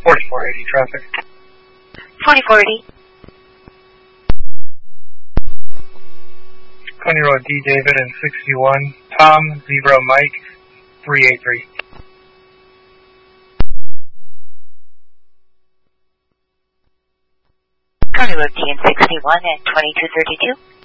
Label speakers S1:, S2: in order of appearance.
S1: 4480 traffic.
S2: 4480.
S1: Coney Road, D. David and 61. Tom, Zebra, Mike, 383.
S2: Coney Road, D and 61 and 2232.